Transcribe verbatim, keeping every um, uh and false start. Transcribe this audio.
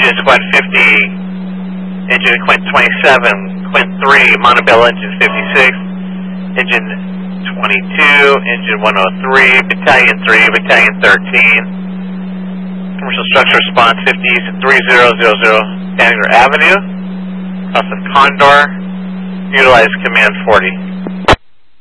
engine squad fifty, engine Quint twenty-seven, Quint three, Montebello engine fifty-six, engine twenty-two, engine one oh three, battalion three, battalion thirteen, commercial structure response fifty East three zero zero zero Banneker Avenue, cross of Condor, utilize command forty.